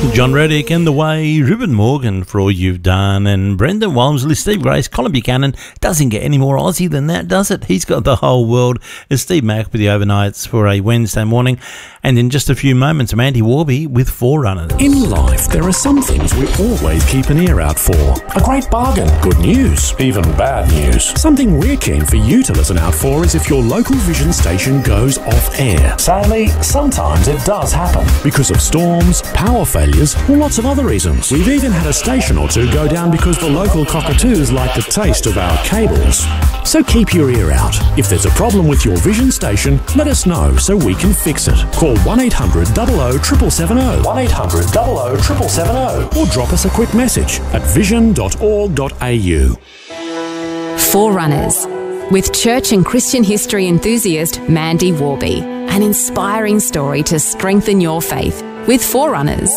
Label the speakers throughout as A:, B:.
A: John Reddick and The Way, Ruben Morgan for All You've Done, and Brendan Walmsley, Steve Grace, Colin Buchanan. Doesn't get any more Aussie than that, does it? He's got the whole world. It's Steve Mack with the overnights for a Wednesday morning. And in just a few moments, I'm Andy Warby with Forerunners.
B: In life, there are some things we always keep an ear out for. A great bargain, good news, even bad news. Something we're keen for you to listen out for is if your local Vision station goes off air. Sadly, sometimes it does happen because of storms, power failures, or lots of other reasons. We've even had a station or two go down because the local cockatoos like the taste of our cables. So keep your ear out. If there's a problem with your Vision station, let us know so we can fix it. Call 1800 00 770, 1800 00 770, or drop us a quick message at vision.org.au.
C: Forerunners, with church and Christian history enthusiast Mandy Warby. An inspiring story to strengthen your faith with Forerunners.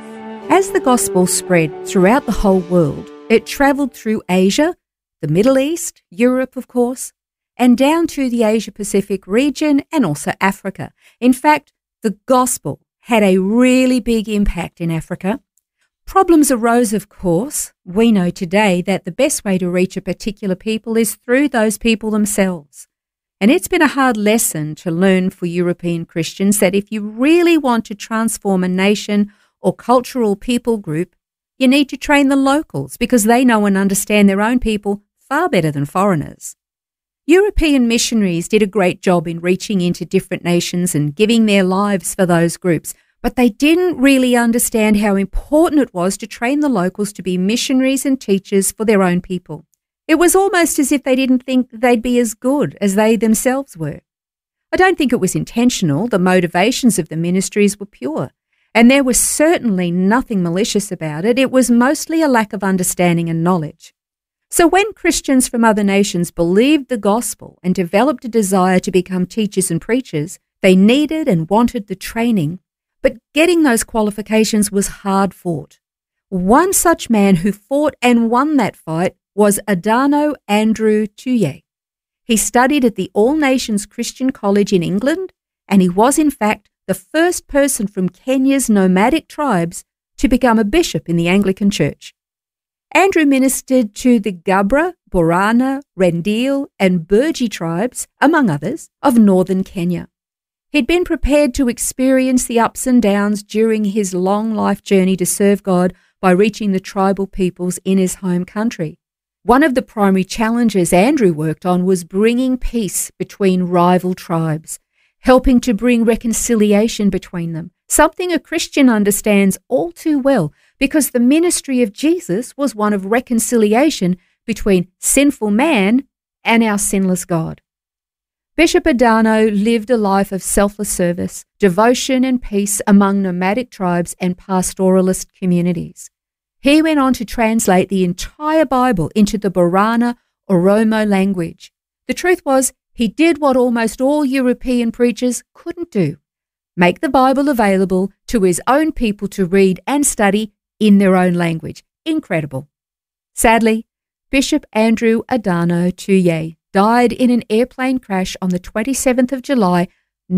D: As the gospel spread throughout the whole world, it travelled through Asia, the Middle East, Europe, of course, and down to the Asia-Pacific region and also Africa. In fact, the gospel had a really big impact in Africa. Problems arose, of course. We know today that the best way to reach a particular people is through those people themselves. And it's been a hard lesson to learn for European Christians that if you really want to transform a nation or cultural people group, you need to train the locals because they know and understand their own people far better than foreigners. European missionaries did a great job in reaching into different nations and giving their lives for those groups, but they didn't really understand how important it was to train the locals to be missionaries and teachers for their own people. It was almost as if they didn't think they'd be as good as they themselves were. I don't think it was intentional. The motivations of the ministries were pure, and there was certainly nothing malicious about it. It was mostly a lack of understanding and knowledge. So when Christians from other nations believed the gospel and developed a desire to become teachers and preachers, they needed and wanted the training, but getting those qualifications was hard fought. One such man who fought and won that fight was Adano Andrew Tuye. He studied at the All Nations Christian College in England, and he was in fact the first person from Kenya's nomadic tribes to become a bishop in the Anglican Church. Andrew ministered to the Gabra, Borana, Rendile and Burji tribes, among others, of northern Kenya. He'd been prepared to experience the ups and downs during his long life journey to serve God by reaching the tribal peoples in his home country. One of the primary challenges Andrew worked on was bringing peace between rival tribes, helping to bring reconciliation between them, something a Christian understands all too well because the ministry of Jesus was one of reconciliation between sinful man and our sinless God. Bishop Adano lived a life of selfless service, devotion and peace among nomadic tribes and pastoralist communities. He went on to translate the entire Bible into the Borana Oromo language. The truth was, he did what almost all European preachers couldn't do: make the Bible available to his own people to read and study in their own language. Incredible. Sadly, Bishop Andrew Adano Tuye died in an airplane crash on the 27th of July,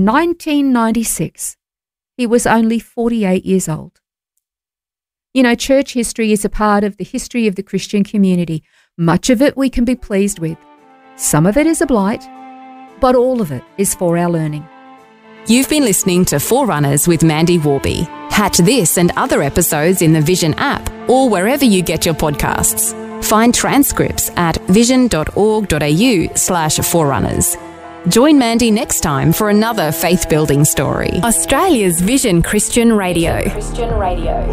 D: 1996. He was only 48 years old. You know, church history is a part of the history of the Christian community. Much of it we can be pleased with. Some of it is a blight, but all of it is for our learning.
C: You've been listening to Forerunners with Mandy Warby. Catch this and other episodes in the Vision app or wherever you get your podcasts. Find transcripts at vision.org.au/forerunners. Join Mandy next time for another faith-building story. Australia's Vision Christian Radio.